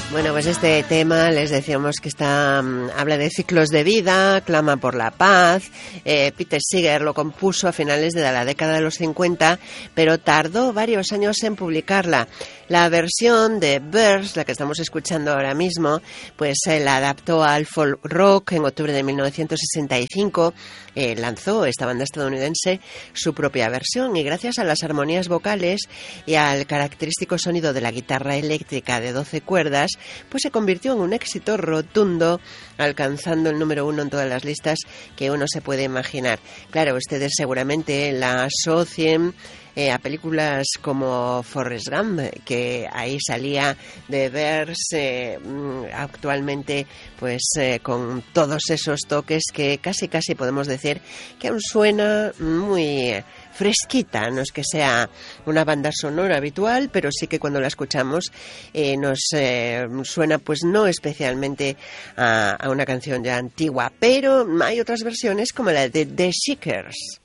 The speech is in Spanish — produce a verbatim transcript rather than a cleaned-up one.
Bueno, pues este tema les decíamos que está um, habla de ciclos de vida, clama por la paz. Eh, Peter Seeger lo compuso a finales de la década de los cincuenta, pero tardó varios años en publicarla. La versión de Birds, la que estamos escuchando ahora mismo, pues eh, la adaptó al folk rock en octubre de mil novecientos sesenta y cinco. Eh, lanzó esta banda estadounidense su propia versión y gracias a las armonías vocales y al característico sonido de la guitarra eléctrica de doce cuerdas, pues se convirtió en un éxito rotundo, alcanzando el número uno en todas las listas que uno se puede imaginar. Claro, ustedes seguramente la asocien Eh, a películas como Forrest Gump, que ahí salía de verse eh, actualmente pues eh, con todos esos toques que casi casi podemos decir que aún suena muy fresquita. No es que sea una banda sonora habitual, pero sí que cuando la escuchamos eh, nos eh, suena pues no especialmente a, a una canción ya antigua, pero hay otras versiones como la de The Shakers.